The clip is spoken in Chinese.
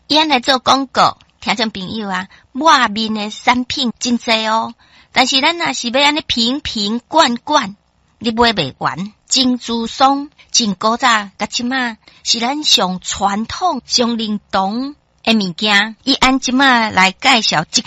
伊安来做广告，听众朋友啊，外面的产品真济哦，但是咱若是要安尼瓶瓶罐罐，你买袂完。真珠松、真古早，甲即马是咱上传统、上灵动的物件，伊按即马来介绍即